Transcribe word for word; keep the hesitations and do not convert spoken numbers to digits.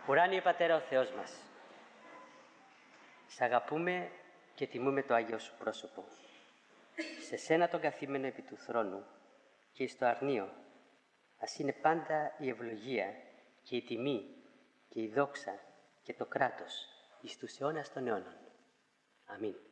Ουράνιε Πατέρα ο Θεός μας, σ' αγαπούμε και τιμούμε το Άγιο Σου πρόσωπο. Σε Σένα τον καθήμενο επί του θρόνου και εις το αρνείο, ας είναι πάντα η ευλογία και η τιμή και η δόξα και το κράτος εις τους αιώνας των αιώνων. Αμήν.